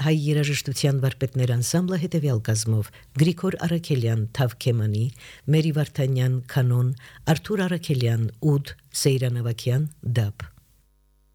հայ երաժշտության վարպետներ անսամբլը հետևյալ կազմով՝ Գրիգոր Արաքելյան թավքեմանի, Մերի Վարդանյան կանոն, Արթուր Արաքելյան ուդ, Սեյրան Ավագյան դափ։